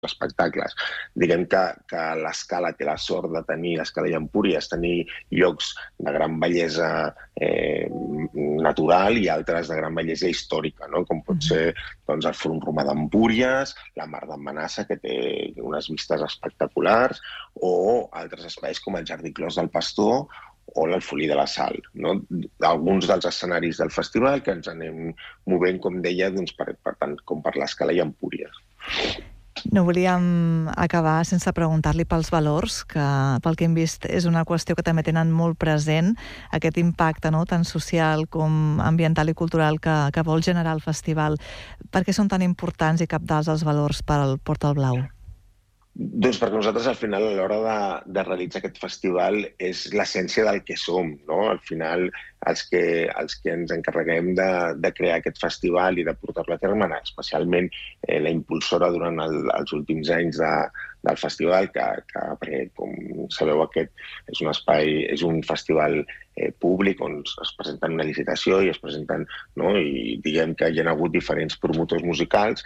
espectacles. Diguem que l'Escala té la sort de tenir, l'Escala i Empúries, tenir llocs de gran bellesa natural i altres de gran bellesa històrica, no? Com pot ser doncs, el Fòrum Romà d'Empúries, la Mar d'en Manassa, que té unes vistes espectaculars, o altres espais com el Jardí Clos del Pastor o l'Alfolí de la Sal, no? Alguns dels escenaris del festival que ens anem movent, com deia, doncs, tant com per l'Escala i Empúries. No volíem acabar sense preguntar-li pels valors, que pel que hem vist és una qüestió que també tenen molt present, aquest impacte, no?, tant social com ambiental i cultural que vol generar el festival. Per què són tan importants i cabdals els valors per al Portal Blau? Doncs perquè nosaltres al final a l'hora de realitzar aquest festival és l'essència del que som, no? Al final els que ens encarreguem de crear aquest festival i de portar-lo a terme, especialment la impulsora durant els últims anys del festival, perquè com sabeu aquest és un espai, és un festival públic on es presenten una licitació i es presenten, no? I diguem que hi ha hagut diferents promotors musicals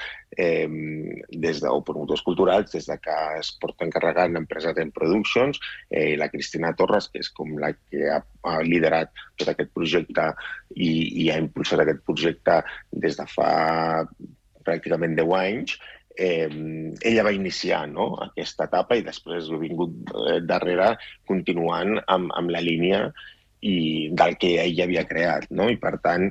o promotors culturals des de que es porta encarregat l'empresa Ten Productions, la Cristina Torres, que és com la que ha liderat tot aquest projecte i ha impulsat aquest projecte des de fa pràcticament 10 anys. Ella va iniciar, no?, aquesta etapa i després ha vingut darrere continuant amb la línia i del que ell havia creat, no? I per tant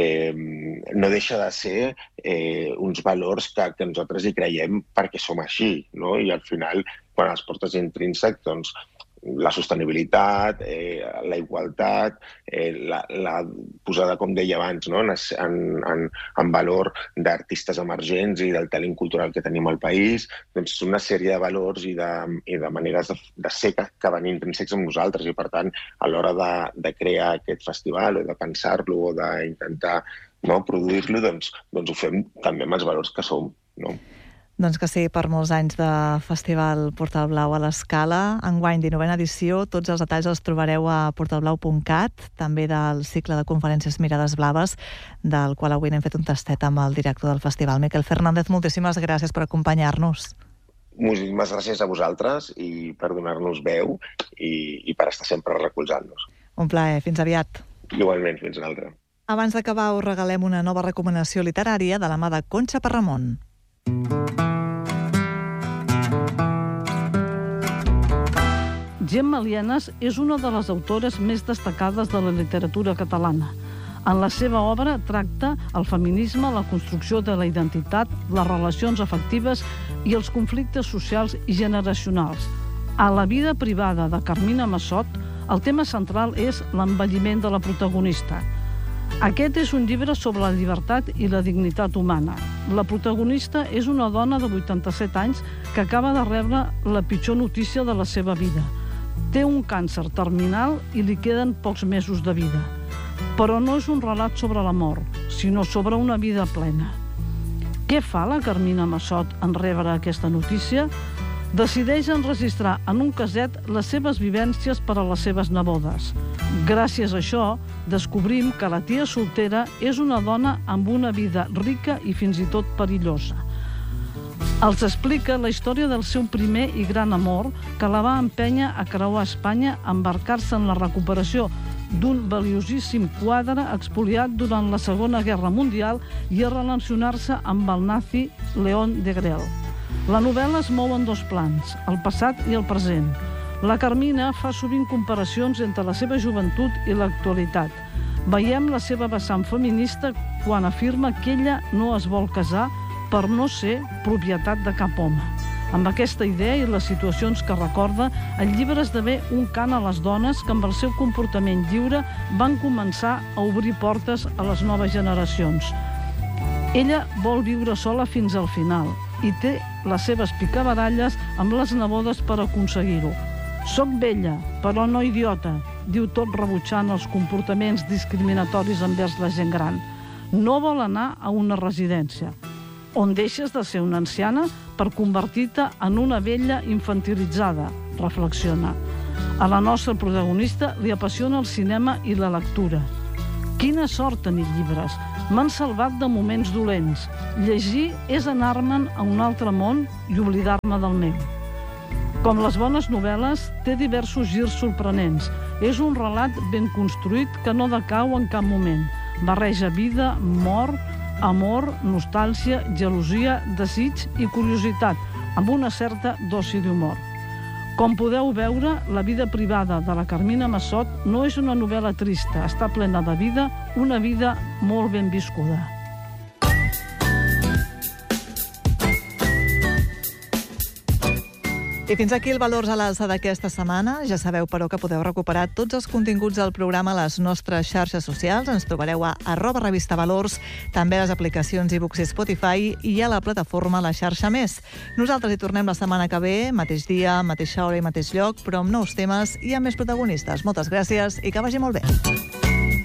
no deixa de ser uns valors que nosaltres hi creiem perquè som així, no? I al final, quan els portes intrínsec, doncs la sostenibilitat, la igualtat, la posada, com deia abans, no?, en valor d'artistes emergents i del talent cultural que tenim al país, doncs una sèrie de valors i de maneres de ser que van intrínsecs amb nosaltres i, per tant, a l'hora de crear aquest festival o de pensar-lo o d'intentar produir-lo, doncs ho fem també amb els valors que som, no? Doncs que sí, per molts anys de Festival Portal Blau a l'Escala. Enguany, 19a edició, tots els detalls els trobareu a portalblau.cat, també del cicle de conferències Mirades Blaves, del qual avui n'hem fet un tastet amb el director del festival. Miquel Fernández, moltíssimes gràcies per acompanyar-nos. Moltíssimes gràcies a vosaltres i per donar-nos veu i per estar sempre recolzant-nos. Un plaer, fins aviat. Igualment, fins una altra. Abans d'acabar, us regalem una nova recomanació literària de la mà de Conxa Parramon. Gemma Lienas és una de les autores més destacades de la literatura catalana. En la seva obra tracta el feminisme, la construcció de la identitat, les relacions afectives i els conflictes socials i generacionals. A La vida privada de Carmina Massot, el tema central és l'envelliment de la protagonista. Aquest és un llibre sobre la llibertat i la dignitat humana. La protagonista és una dona de 87 anys que acaba de rebre la pitjor notícia de la seva vida. Té un càncer terminal i li queden pocs mesos de vida. Però no és un relat sobre la mort, sinó sobre una vida plena. Què fa la Carmina Massot en rebre aquesta notícia? Decideix enregistrar en un caset les seves vivències per a les seves nebodes. Gràcies a això, descobrim que la tia soltera és una dona amb una vida rica i fins i tot perillosa. Els explica la història del seu primer i gran amor que la va empènyer a creuar Espanya a embarcar-se en la recuperació d'un valiosíssim quadre expoliat durant la Segona Guerra Mundial i a relacionar-se amb el nazi León Degrelle. La novel·la es mou en dos plans, el passat i el present. La Carmina fa sovint comparacions entre la seva joventut i l'actualitat. Veiem la seva vessant feminista quan afirma que ella no es vol casar per no ser propietat de cap home. Amb aquesta idea i les situacions que recorda, el llibre esdevé un cant a les dones que amb el seu comportament lliure van començar a obrir portes a les noves generacions. Ella vol viure sola fins al final i té les seves picabaralles amb les nebodes per aconseguir-ho. «Soc vella, però no idiota», diu tot rebutjant els comportaments discriminatoris envers la gent gran. No vol anar a una residència, on deixes de ser una anciana per convertir-te en una vella infantilitzada, reflexiona. A la nostra protagonista li apassiona el cinema i la lectura. Quina sort tenir llibres. M'han salvat de moments dolents. Llegir és anar-me'n a un altre món i oblidar-me del meu. Com les bones novel·les, té diversos girs sorprenents. És un relat ben construït que no decau en cap moment. Barreja vida, mort, amor, nostàlgia, gelosia, desig i curiositat, amb una certa dosi d'humor. Com podeu veure, la vida privada de la Carmina Massot no és una novel·la trista, està plena de vida, una vida molt ben viscuda. I fins aquí el Valors a l'Alça d'aquesta setmana. Ja sabeu, però, que podeu recuperar tots els continguts del programa a les nostres xarxes socials. Ens trobareu a @revistavalors, també a les aplicacions iVoox i Spotify i a la plataforma La Xarxa Més. Nosaltres hi tornem la setmana que ve, mateix dia, mateixa hora i mateix lloc, però amb nous temes i amb més protagonistes. Moltes gràcies i que vagi molt bé.